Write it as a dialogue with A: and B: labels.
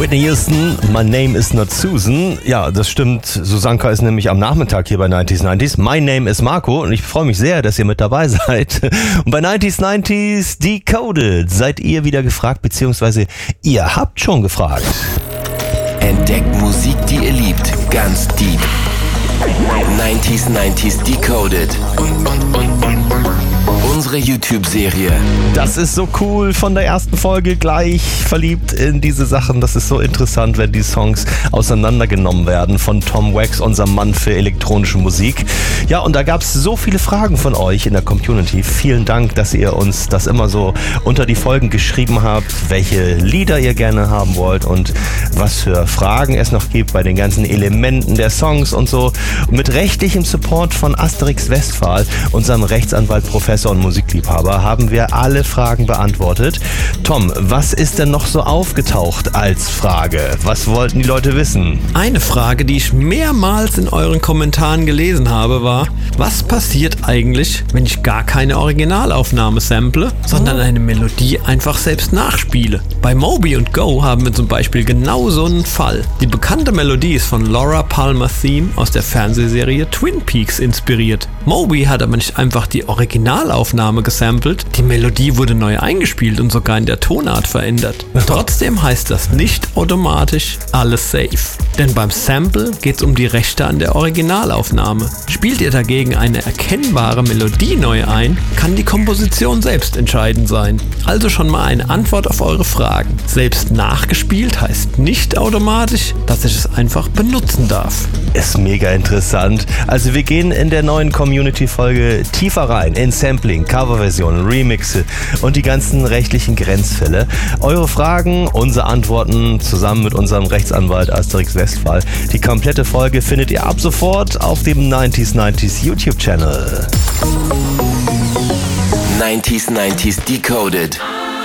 A: Whitney Houston, My Name is Not Susan. Ja, das stimmt. Susanka ist nämlich am Nachmittag hier bei 90s 90s. My Name is Marco und ich freue mich sehr, dass ihr mit dabei seid. Und bei 90s 90s Decoded seid ihr wieder gefragt, beziehungsweise ihr habt schon gefragt.
B: Entdeckt Musik, die ihr liebt, ganz deep. 90s 90s Decoded. Unsere YouTube-Serie.
A: Das ist so cool, von der ersten Folge gleich verliebt in diese Sachen. Das ist so interessant, wenn die Songs auseinandergenommen werden von Tom Wax, unserem Mann für elektronische Musik. Ja, und da gab es so viele Fragen von euch in der Community. Vielen Dank, dass ihr uns das immer so unter die Folgen geschrieben habt, welche Lieder ihr gerne haben wollt und was für Fragen es noch gibt bei den ganzen Elementen der Songs und so. Und mit rechtlichem Support von Asterix Westphal, unserem Rechtsanwalt, Professor und Musikliebhaber, haben wir alle Fragen beantwortet. Tom, was ist denn noch so aufgetaucht als Frage? Was wollten die Leute wissen?
C: Eine Frage, die ich mehrmals in euren Kommentaren gelesen habe, war, was passiert eigentlich, wenn ich gar keine Originalaufnahme sample, sondern eine Melodie einfach selbst nachspiele? Bei Moby und Go haben wir zum Beispiel genau so einen Fall. Die bekannte Melodie ist von Laura Palmer's Theme aus der Fernsehserie Twin Peaks inspiriert. Moby hat aber nicht einfach die Originalaufnahme gesampelt, die Melodie wurde neu eingespielt und sogar in der Tonart verändert. Trotzdem heißt das nicht automatisch alles safe. Denn beim Sample geht es um die Rechte an der Originalaufnahme. Spielt ihr dagegen eine erkennbare Melodie neu ein, kann die Komposition selbst entscheidend sein. Also schon mal eine Antwort auf eure Fragen. Selbst nachgespielt heißt nicht automatisch, dass ich es einfach benutzen darf.
A: Ist mega interessant. Also wir gehen in der neuen Community-Folge tiefer rein in Sampling, Coverversionen, Remixe und die ganzen rechtlichen Grenzfälle. Eure Fragen, unsere Antworten zusammen mit unserem Rechtsanwalt Asterix Westphal. Die komplette Folge findet ihr ab sofort auf dem 90s 90s YouTube-Channel.
B: 90s 90s Decoded.